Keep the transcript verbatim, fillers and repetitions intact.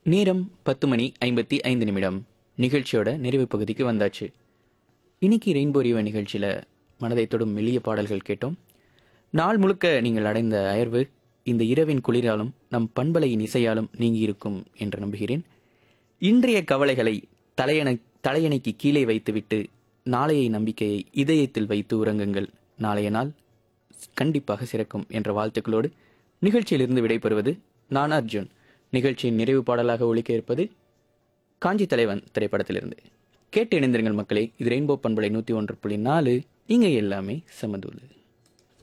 நேரம் பத்து மணி ஐம்பத்தி ஐந்து நிமிடம். நிகழ்ச்சியோட நிறைவு பகுதிக்கு வந்தாச்சு. இன்னைக்கு ரெயின்போ ரிவா நிகழ்ச்சியில் மனதை தொடும் மெல்லிய பாடல்கள் கேட்டோம். நாள் முழுக்க நீங்கள் அடைந்த அயர்வு இந்த இரவின் குளிராலும் நம் பண்பலையின் இசையாலும் நீங்கி இருக்கும் என்று நம்புகிறேன். இன்றைய கவலைகளை தலையணை தலையணைக்கு கீழே வைத்துவிட்டு நாளைய நம்பிக்கையை இதயத்தில் வைத்து உறங்குங்கள். நாளைய நாள் கண்டிப்பாக சிறக்கும் என்ற வாழ்த்துக்களோடு நிகழ்ச்சியிலிருந்து விடைபெறுவது நான் அர்ஜுன். நிகழ்ச்சியின் நிறைவு பாடலாக ஒலிக்க இருப்பது காஞ்சி தலைவன் திரைப்படத்திலிருந்து. கேட்டு இணைந்திருங்கள் மக்களே. இது ரெயின்போ பண்பலை நூற்றி ஒன்று புள்ளி நாலு. இங்கே எல்லாமே சமதூளு.